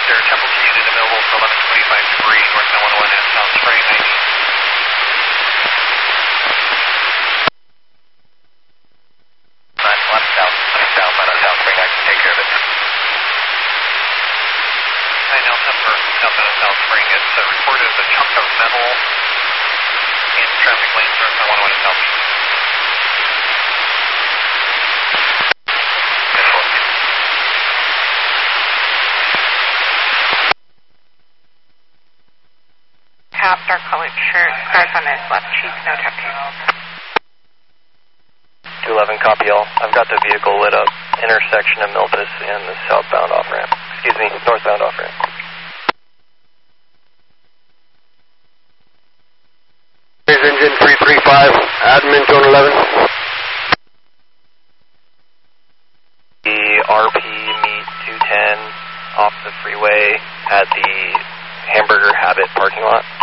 there. Temple Keys is available for 1125 degrees, northbound 101 at South Spring, 90. Left south on South Spring, I can take care of it. 9 Alpha for southbound South Spring. It's reported as a chunk of metal in traffic lanes northbound 101 at South Spring. Cap, dark colored shirt, scars on his left cheek, no tattoos. 211, copy all. I've got the vehicle lit up, intersection of Milpas and the southbound off-ramp. Excuse me, northbound off-ramp. Engine 335, admin tone 11. The RP meet 210 off the freeway at the Hamburger Habit parking lot.